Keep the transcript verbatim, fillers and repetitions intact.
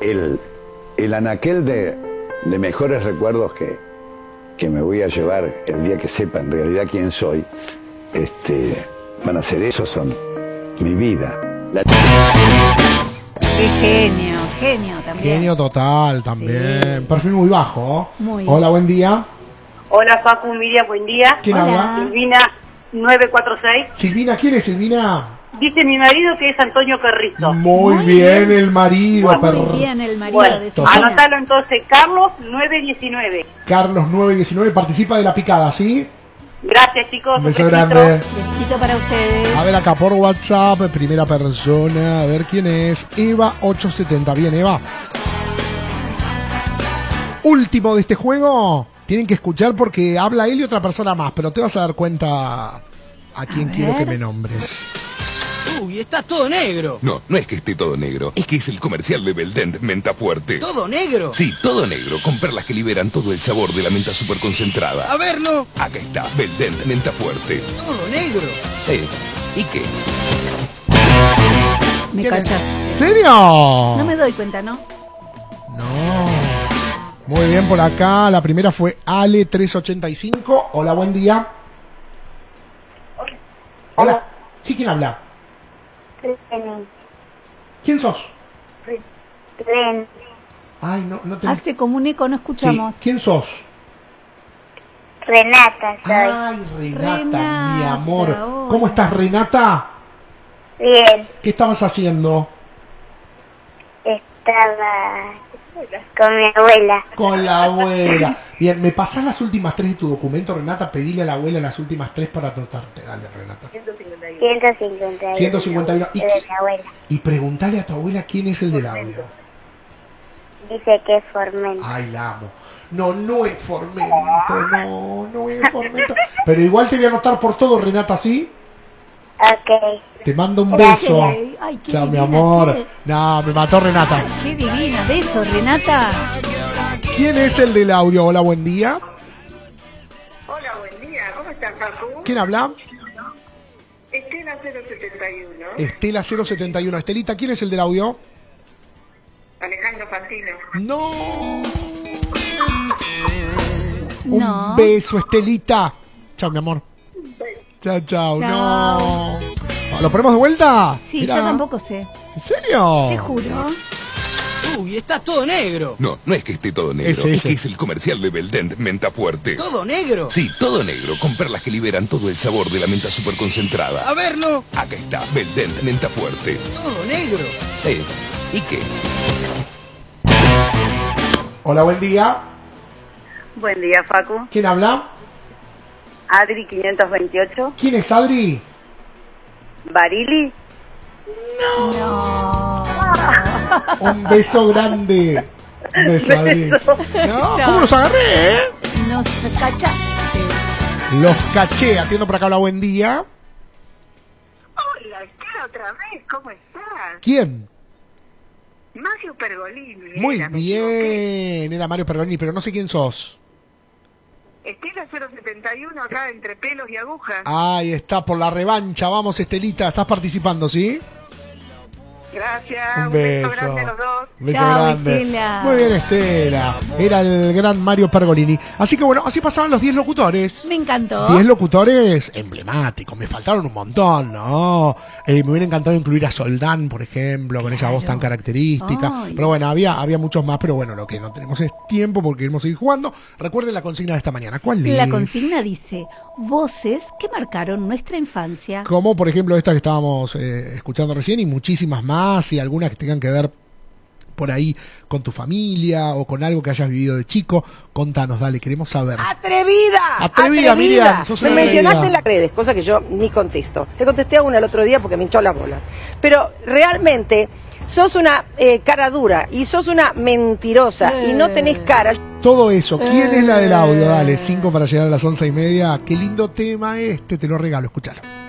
el, el anaquel de, de mejores recuerdos que, que me voy a llevar el día que sepa en realidad quién soy, este, van a ser esos, son mi vida. La... Qué genio, genio también. Genio total también. Sí. Perfil muy bajo. Muy Hola, buen día. Hola Facu, Miriam, buen día. ¿Quién Hola. habla? Silvina nueve cuatro seis. Silvina, ¿quién es Silvina? Dice mi marido que es Antonio Carrizo. Muy, Muy bien, bien. el marido. Muy per- Muy bien, el marido Bueno, de Silvina. anotalo entonces, Carlos nueve diecinueve. Carlos nueve diecinueve participa de la picada, ¿sí? Gracias chicos. Un beso besito. grande. Besito para ustedes. A ver acá por WhatsApp, primera persona, a ver quién es. Eva ochocientos setenta. Bien, Eva. Último de este juego. Tienen que escuchar porque habla él y otra persona más, pero te vas a dar cuenta a quién A quiero ver. que me nombres. Uy, está todo negro. No, no es que esté todo negro, es que es el comercial de Beldent Menta Fuerte. ¿Todo negro? Sí, todo negro, con perlas que liberan todo el sabor de la menta super concentrada. A verlo. Acá está, Beldent Menta Fuerte. Todo negro. Sí, ¿y qué? Me ¿Quién es? cachas. ¿Serio? No me doy cuenta, ¿no? No. Muy bien por acá. La primera fue Ale trescientos ochenta y cinco. Hola, buen día. Hola. ¿Sí, quién habla? ¿Quién sos? Ren, Ay, no, no te... Hace como un eco, no Sí, escuchamos. ¿quién sos? Renata soy. Ay, Renata, Renata, mi amor. hola. ¿Cómo estás, Renata? Bien, ¿Qué estabas haciendo? estaba con mi abuela. Con la abuela. Bien, ¿me pasás las últimas tres de tu documento, Renata? Pedile a la abuela las últimas tres para anotarte. Dale, Renata. ciento cincuenta y uno. ciento cincuenta y uno. ¿Y, Es de mi abuela. y preguntale a tu abuela quién es el del audio. Dice que es Formento. Ay, la amo. No, no es Formento, no, no es Formento. Pero igual te voy a anotar por todo, Renata, ¿sí? Ok. Te mando un Gracias. beso. Ay, ay, qué Chao, mi divina amor. que es. No, me mató Renata. Qué divina. Beso, Renata. ¿Quién es el del audio? Hola, buen día. Hola, buen día. ¿Cómo estás, Facu? ¿Quién habla? Estela cero setenta y uno. Estela cero setenta y uno. Estelita, ¿quién es el del audio? Alejandro Fantino. No. Un No. beso, Estelita. Chao, mi amor. Chao, chao. Chao. No. ¿Lo ponemos de vuelta? Sí, Mirá. yo tampoco sé. ¿En serio? Te juro. Uy, está todo negro. No, no es que esté todo negro, Ese, es ese. que es el comercial de Beldent Menta Fuerte. ¿Todo negro? Sí, todo negro, con perlas que liberan todo el sabor de la menta super concentrada. A verlo. Acá está, Beldent Menta Fuerte. Todo negro. Sí, ¿y qué? Hola, buen día. Buen día, Facu. ¿Quién habla? Adri quinientos veintiocho. ¿Quién es Adri? Barili. No. Un beso grande. Un beso, Adri. No, Chao. ¿cómo los agarré, eh? Nos cachaste. Los caché. Atiendo por acá. Hola, buen día. Hola, Estela, otra vez. ¿Cómo estás? ¿Quién? Mario Pergolini. Muy era, me equivoqué. bien. Era Mario Pergolini, pero no sé quién sos. Estela cero setenta y uno acá entre pelos y agujas. Ahí está, por la revancha. Vamos, Estelita. Estás participando, ¿sí? Gracias. Un Un beso beso. grande a los dos. Un beso Chao, grande. Estela. Muy bien, Estela. Era el gran Mario Pergolini. Así que bueno, así pasaban los diez locutores. Me encantó. diez locutores emblemáticos. Me faltaron un montón, ¿no? Eh, me hubiera encantado incluir a Soldán, por ejemplo, con esa voz tan característica. Ay. Pero bueno, había, había muchos más, pero bueno, lo que no tenemos es tiempo porque queremos seguir jugando. Recuerden la consigna de esta mañana. ¿Cuál es? La consigna dice, voces que marcaron nuestra infancia. Como por ejemplo esta que estábamos eh, escuchando recién y muchísimas más y algunas que tengan que ver por ahí con tu familia o con algo que hayas vivido de chico. Contanos, dale, queremos saber. ¡Atrevida! Atrevida, Miriam, sos Me una mencionaste atrevida. en las redes, cosa que yo ni contesto. Te contesté a una el otro día porque me hinchó la bola. Pero realmente sos una eh, cara dura y sos una mentirosa y no tenés cara. Todo eso, ¿quién es la del audio? Dale, cinco para llegar a las once y media. Qué lindo tema este, te lo regalo, escuchalo.